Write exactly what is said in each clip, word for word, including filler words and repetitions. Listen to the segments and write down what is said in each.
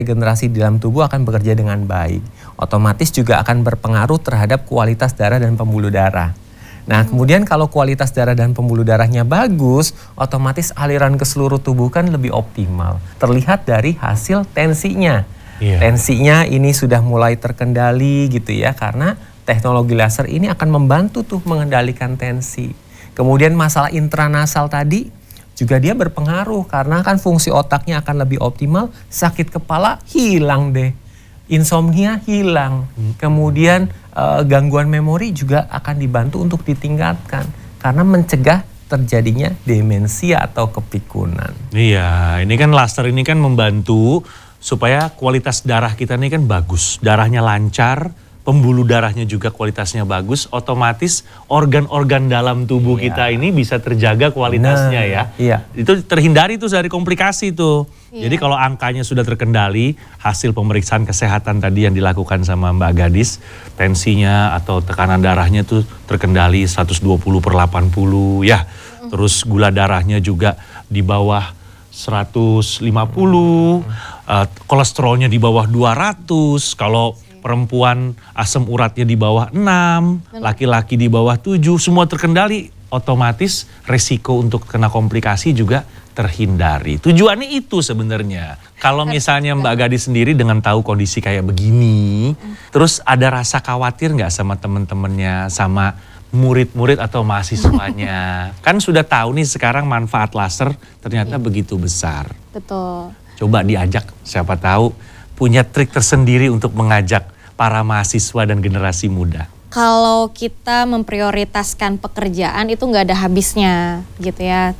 regenerasi di dalam tubuh akan bekerja dengan baik. Otomatis juga akan berpengaruh terhadap kualitas darah dan pembuluh darah. Nah, kemudian kalau kualitas darah dan pembuluh darahnya bagus, otomatis aliran ke seluruh tubuh kan lebih optimal. Terlihat dari hasil tensinya. Yeah. Tensinya ini sudah mulai terkendali gitu ya, karena teknologi laser ini akan membantu tuh mengendalikan tensi. Kemudian masalah intranasal tadi juga dia berpengaruh karena kan fungsi otaknya akan lebih optimal, sakit kepala hilang deh. Insomnia hilang. Kemudian uh, gangguan memori juga akan dibantu untuk ditingkatkan karena mencegah terjadinya demensia atau kepikunan. Iya, ini kan laser ini kan membantu supaya kualitas darah kita ini kan bagus, darahnya lancar, pembuluh darahnya juga kualitasnya bagus, otomatis organ-organ dalam tubuh iya. kita ini bisa terjaga kualitasnya nah, ya. Iya. Itu terhindari tuh dari komplikasi tuh. Iya. Jadi kalau angkanya sudah terkendali, hasil pemeriksaan kesehatan tadi yang dilakukan sama Mbak Gadis, tensinya atau tekanan darahnya tuh terkendali seratus dua puluh per delapan puluh ya. Mm. Terus gula darahnya juga di bawah seratus lima puluh, mm. uh, kolesterolnya di bawah dua ratus, kalau perempuan asam uratnya di bawah enam, laki-laki di bawah tujuh, semua terkendali, otomatis resiko untuk kena komplikasi juga terhindari. Tujuannya itu sebenarnya. Kalau misalnya Mbak Gadis sendiri dengan tahu kondisi kayak begini, terus ada rasa khawatir nggak sama temen-temennya, sama murid-murid atau mahasiswanya? Kan sudah tahu nih sekarang manfaat laser ternyata iya. begitu besar. Betul. Coba diajak, siapa tahu punya trik tersendiri untuk mengajak para mahasiswa dan generasi muda. Kalau kita memprioritaskan pekerjaan itu nggak ada habisnya gitu ya.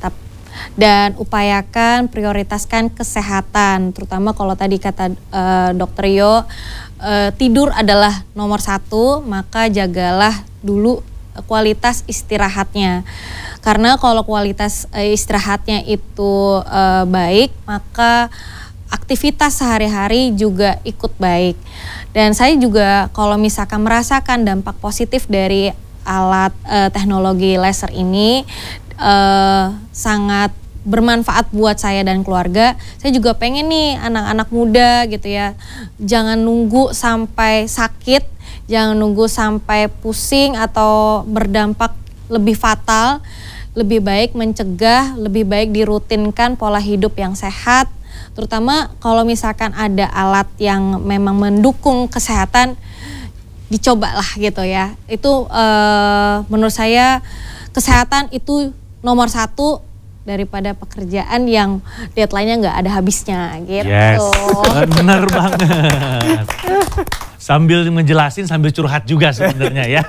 Dan upayakan prioritaskan kesehatan, terutama kalau tadi kata uh, dokter Yo, uh, tidur adalah nomor satu, maka jagalah dulu kualitas istirahatnya. Karena kalau kualitas uh, istirahatnya itu uh, baik, maka aktivitas sehari-hari juga ikut baik. Dan saya juga kalau misalkan merasakan dampak positif dari alat uh, teknologi laser ini uh, sangat bermanfaat buat saya dan keluarga. Saya juga pengen nih anak-anak muda gitu ya, jangan nunggu sampai sakit, jangan nunggu sampai pusing atau berdampak lebih fatal. Lebih baik mencegah, lebih baik dirutinkan pola hidup yang sehat. Terutama kalau misalkan ada alat yang memang mendukung kesehatan, dicobalah gitu ya. Itu uh, menurut saya kesehatan itu nomor satu daripada pekerjaan yang deadline-nya nggak ada habisnya gitu. Yes, bener banget. Sambil ngejelasin sambil curhat juga sebenarnya ya.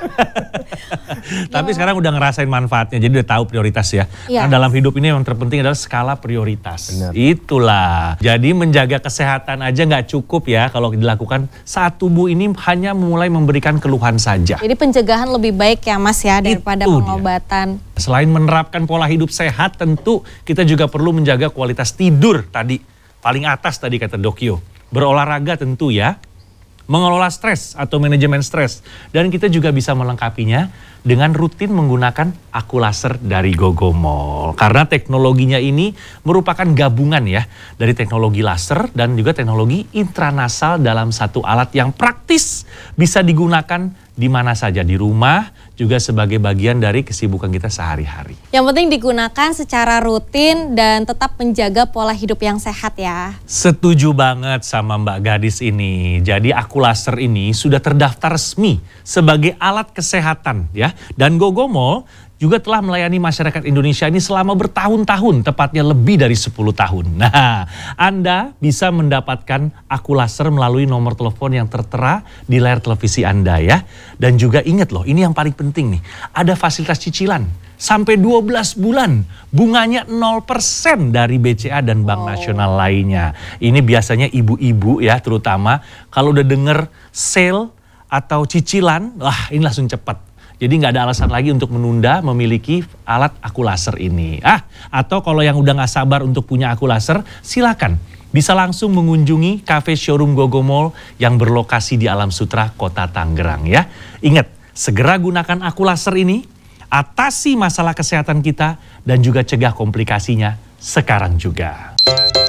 Tapi sekarang udah ngerasain manfaatnya, jadi udah tahu prioritas ya. Ya. Karena dalam hidup ini yang terpenting adalah skala prioritas. Benar. Itulah. Jadi menjaga kesehatan aja nggak cukup ya kalau dilakukan saat tubuh ini hanya mulai memberikan keluhan saja. Jadi pencegahan lebih baik ya Mas ya daripada Itu pengobatan. Dia. Selain menerapkan pola hidup sehat, tentu kita juga perlu menjaga kualitas tidur tadi. Paling atas tadi kata Dokyo. Berolahraga tentu ya. Mengelola stres atau manajemen stres. Dan kita juga bisa melengkapinya dengan rutin menggunakan aku laser dari Gogomol. Karena teknologinya ini merupakan gabungan ya dari teknologi laser dan juga teknologi intranasal dalam satu alat yang praktis. Bisa digunakan di mana saja, di rumah, juga sebagai bagian dari kesibukan kita sehari-hari. Yang penting digunakan secara rutin dan tetap menjaga pola hidup yang sehat ya. Setuju banget sama Mbak Gadis ini. Jadi aku laser ini sudah terdaftar resmi sebagai alat kesehatan ya. Dan Gogomol juga telah melayani masyarakat Indonesia ini selama bertahun-tahun, tepatnya lebih dari sepuluh tahun. Nah, Anda bisa mendapatkan aku laser melalui nomor telepon yang tertera di layar televisi Anda ya. Dan juga ingat loh, ini yang paling penting nih, ada fasilitas cicilan sampai dua belas bulan, bunganya nol persen dari B C A dan Bank oh. Nasional lainnya. Ini biasanya ibu-ibu ya terutama, kalau udah denger sale atau cicilan, wah ini langsung cepat. Jadi nggak ada alasan lagi untuk menunda memiliki alat aku laser ini. Ah, atau kalau yang udah nggak sabar untuk punya aku laser, silakan bisa langsung mengunjungi cafe showroom Gogomol yang berlokasi di Alam Sutra, Kota Tangerang ya. Ingat, segera gunakan aku laser ini, atasi masalah kesehatan kita dan juga cegah komplikasinya sekarang juga.